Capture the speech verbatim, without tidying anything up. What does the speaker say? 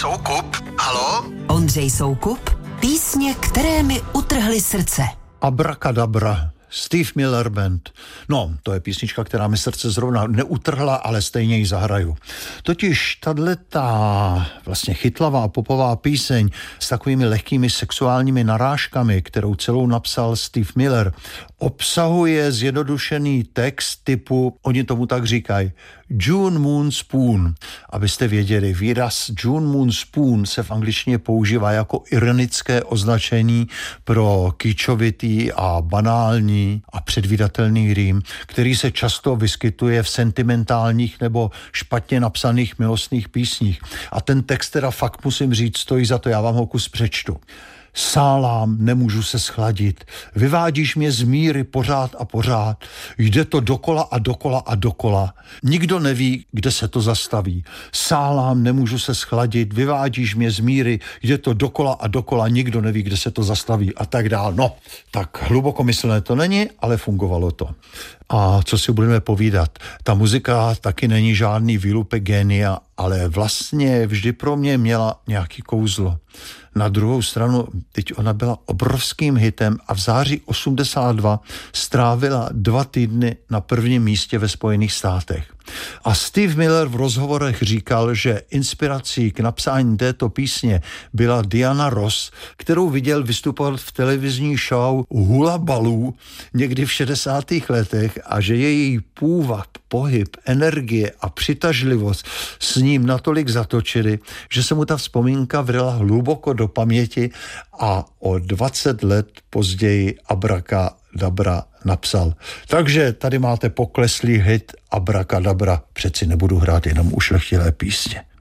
Soukup, halo? Ondřej Soukup, písně, které mi utrhly srdce. Abrakadabra, Steve Miller Band. No, to je písnička, která mi srdce zrovna neutrhla, ale stejně ji zahraju. Totiž tato vlastně chytlavá popová píseň s takovými lehkými sexuálními narážkami, kterou celou napsal Steve Miller, obsahuje zjednodušený text typu, oni tomu tak říkají, June Moon Spoon. Abyste věděli, výraz June Moon Spoon se v angličtině používá jako ironické označení pro kýčovitý a banální a předvídatelný rým, který se často vyskytuje v sentimentálních nebo špatně napsaných milostných písních. A ten text teda fakt musím říct, stojí za to, já vám ho kus přečtu. Sálám, nemůžu se schladit, vyvádíš mě z míry pořád a pořád, jde to dokola a dokola a dokola, nikdo neví, kde se to zastaví. Sálám, nemůžu se schladit, vyvádíš mě z míry, jde to dokola a dokola, nikdo neví, kde se to zastaví a tak dál. No, tak hlubokomyslné to není, ale fungovalo to. A co si budeme povídat, ta muzika taky není žádný výlupek génia, ale vlastně vždy pro mě měla nějaký kouzlo. Na druhou stranu, teď ona byla obrovským hitem a v září osmdesát dva strávila dva týdny na prvním místě ve Spojených státech. A Steve Miller v rozhovorech říkal, že inspirací k napsání této písně byla Diana Ross, kterou viděl vystupovat v televizní show Hula Baloo někdy v šedesátých letech a že její půvab, pohyb, energie a přitažlivost s ním natolik zatočily, že se mu ta vzpomínka vrela hluboko do paměti a o dvacet let později Abrakadabra napsal. Takže tady máte pokleslý hit Abrakadabra, přeci nebudu hrát jenom ušlechtilé písně.